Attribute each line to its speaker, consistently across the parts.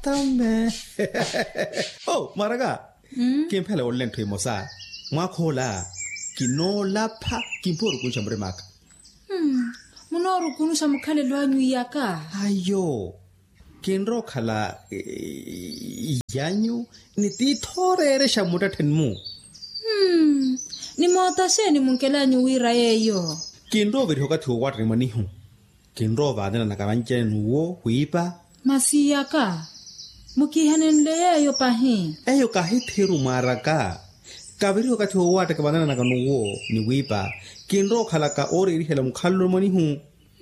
Speaker 1: tame. Oh, maraga. Kimpele olen tu mosa. Mwakola. Kinola pa kimporo kunshambre maka.
Speaker 2: Munoru kunusha mukale lwanyu yaka.
Speaker 1: Ayo. Kinro khala yanyu ni tithore shamuta tenmu.
Speaker 2: Ni motasheni munkelanyu wira yeyo.
Speaker 1: Kinro verihoka thu watri manihu. Kinro vadena nakavanche nuwo huipa.
Speaker 2: Masi yaka. Mukihanenle yeyo pahi.
Speaker 1: Eyo kahi thiru maraka. Kaverihoka thu watri vadena nakanuwo ni huipa. Kinro khala ka ore irihela mukhallo manihu.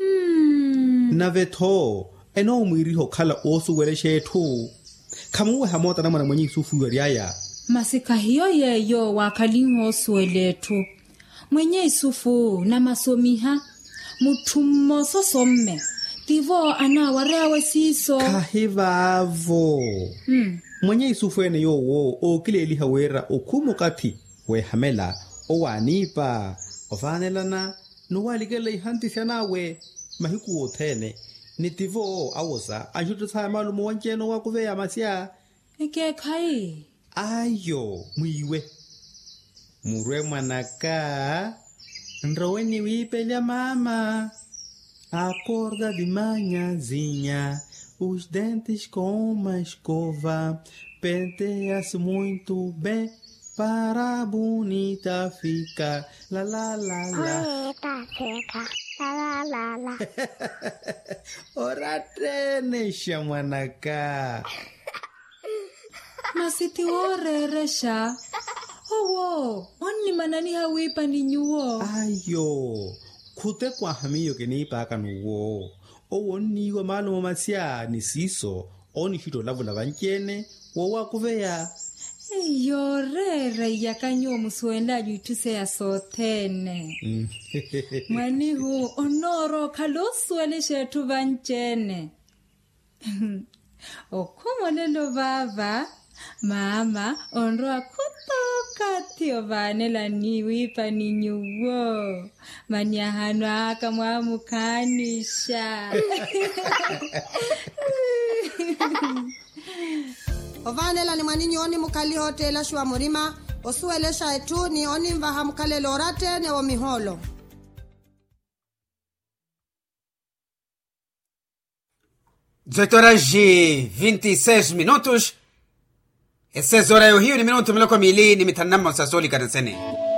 Speaker 1: Navetho. Eno mwiriho khala osu wele shetu. Kamuwe hamota na mwana mwenye sufu yoriaya.
Speaker 2: Masika hiyo yeyo wakalingo sueletu. Mwenye isufu na masomiha. Mutumoso somme. Tivo anawarewe siso.
Speaker 1: Kahivavo. Mwenye isufu ene yo wo. O kile iliha wera okumukati. We hamela. O wanipa. Ovanelana. Nuwaligele ihanti sianawe. Mahiku otene. Nitivo awosa ajutu sa malumu wanjeno wakuveya masya.
Speaker 2: Eke kai.
Speaker 1: Ayo mwiwe. Murwe manaka. Nroweni wipelya mama. Acorda de manhãzinha. Os dentes com uma escova. Penteia-se muito bem. Para bonita ficar. La la la la.
Speaker 3: Bonita fica. La la la.
Speaker 1: Ora trene shamanaka.
Speaker 2: Masiti ore resha. Owo, onni manani hawipa ninyuo.
Speaker 1: Ayo, kute kwa hamiyo kenipa kanuwo. Owo niwe malumu masya ni siso. Oni hito lavu la vanchene. Wawa kuveya.
Speaker 2: Yorere yakanyo musuenda jutuse ya sotene. Mwanihu onoro kaloswele shetu vanchene. Okumolelo baba. Mama onro akutoka tio vanela niwipa ninyuwo. Manyahano aka mwamukanisha.
Speaker 4: Ovanela ni mwaninyi oni mukali hotela shua murima. Osuelesha etu ni oni mvaha mukale lorate ne omiholo.
Speaker 5: 18h26. Esse horário Rio ni minuto miloko mili ni mitanama sasoli kanisene.